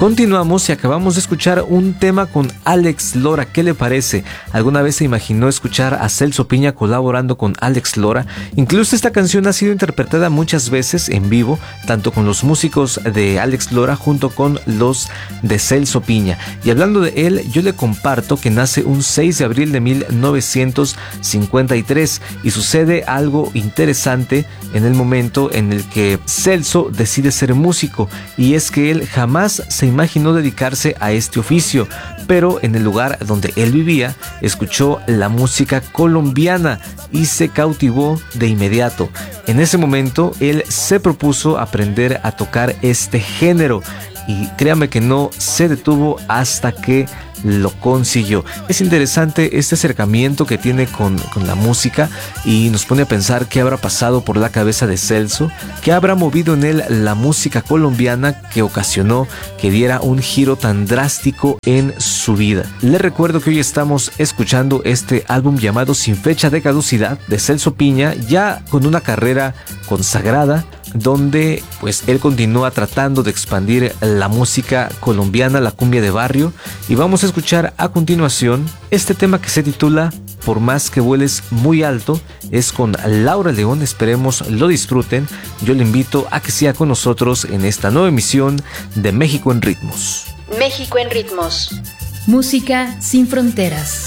Continuamos y acabamos de escuchar un tema con Alex Lora. ¿Qué le parece? ¿Alguna vez se imaginó escuchar a Celso Piña colaborando con Alex Lora? Incluso esta canción ha sido interpretada muchas veces en vivo, tanto con los músicos de Alex Lora junto con los de Celso Piña. Y hablando de él, yo le comparto que nace un 6 de abril de 1953 y sucede algo interesante en el momento en el que Celso decide ser músico, y es que él jamás se imaginó dedicarse a este oficio, pero en el lugar donde él vivía escuchó la música colombiana y se cautivó de inmediato. En ese momento él se propuso aprender a tocar este género y créame que no se detuvo hasta que lo consiguió. Es interesante este acercamiento que tiene con la música y nos pone a pensar qué habrá pasado por la cabeza de Celso, qué habrá movido en él la música colombiana que ocasionó que diera un giro tan drástico en su vida. Les recuerdo que hoy estamos escuchando este álbum llamado Sin fecha de caducidad de Celso Piña, ya con una carrera consagrada, donde pues él continúa tratando de expandir la música colombiana, la cumbia de barrio, y vamos a escuchar a continuación este tema que se titula Por más que vueles muy alto. Es con Laura León, esperemos lo disfruten. Yo le invito a que siga con nosotros en esta nueva emisión de México en Ritmos. México en Ritmos. Música sin fronteras.